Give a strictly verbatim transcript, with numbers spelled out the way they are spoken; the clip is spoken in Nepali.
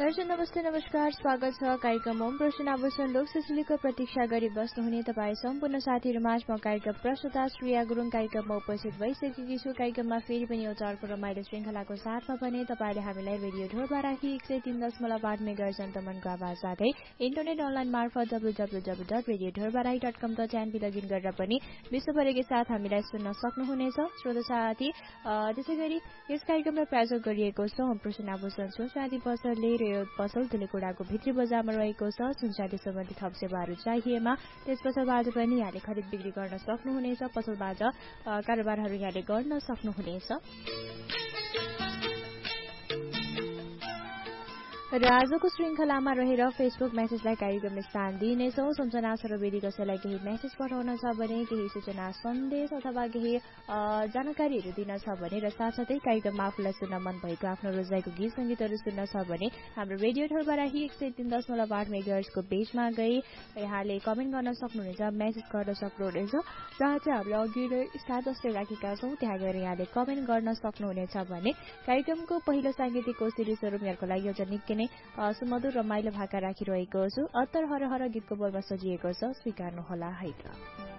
दर्शक नमस्ते नमस्कार स्वागत छ कार्यक्रम ओम प्रश्न आभूषण लोक सजिलोको प्रतीक्षा गरी बस्नुहुने तपाईँ सम्पूर्ण साथीहरूमाझ म कार्यक्रम प्रस्तुता श्रेया गुरुङ कार्यक्रममा उपस्थित भइसकेकी छु। कार्यक्रममा फेरि पनि एउटा अर्को रमाइलो श्रृङ्खलाको साथमा भने तपाईँले हामीलाई रेडियो ढोरबाट एक सय तीन दशमलव आठ मेगाहर्ज अन्तमनको आवाज साथै इन्टरनेट अनलाइन मार्फत W W W dot radio ढोरबाट dot कम डट एनपी लगइन गरेर पनि विश्वभरिकै साथ हामीलाई सुन्न सक्नुहुनेछ। श्रोता साथी त्यसै गरी यस कार्यक्रमलाई प्रायोजक गरिएको छ ओम प्रश्न आभूषण सुनचाँदी पसलले पसल धुलेकुडाको भित्री बजारमा रहेको छ। सुनचाँदी सम्बन्धी थप सेवाहरू चाहिएमा त्यस पसलबाट पनि यहाँले खरिद बिक्री गर्न सक्नुहुनेछ। पसलबाट कारोबारहरू यहाँले गर्न सक्नुहुनेछ। र आजको श्रृङ्खलामा रहेर फेसबुक मेसेजलाई कार्यक्रमले स्थान दिइनेछौ। सम्झना छ र यदि कसैलाई केही मेसेज पठाउन छ भने, केही सूचना सन्देश अथवा केही जानकारीहरू दिन छ भने र साथसाथै कार्यक्रममा आफूलाई सुन्न मन भएको आफ्नो रोजाइको गीत सङ्गीतहरू सुन्न छ भने हाम्रो रेडियो ढोरबाट एक सय तीन दशमलव आठ मेगाहर्जको पेजमा गई यहाँले कमेन्ट गर्न सक्नुहुनेछ, मेसेज गर्न सक्नुहुनेछ। जहाँ चाहिँ हामीले अघि नै स्ट्याटसले राखेका छौँ त्यहाँ गएर यहाँले कमेन्ट गर्न सक्नुहुनेछ भने कार्यक्रमको पहिलो साङ्गीतिक कोसेली स्वरूप यहाँको लागि एउटा निकै सुमधुर रमाइलो भाका राखिरहेको छु। अत्तर हर हर गीतको बोलमा सजिएको छ, स्वीकार्नुहोला है त।